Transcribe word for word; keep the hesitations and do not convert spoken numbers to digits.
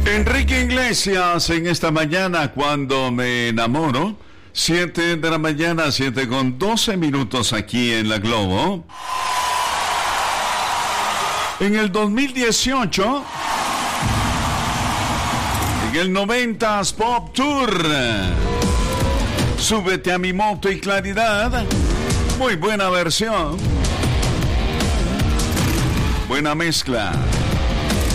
Enrique Iglesias en esta mañana, cuando me enamoro. Siete de la mañana, siete con doce minutos aquí en La Globo. En el dos mil dieciocho, en el noventas Pop Tour, Súbete a mi moto y Claridad. Muy buena versión. Buena mezcla.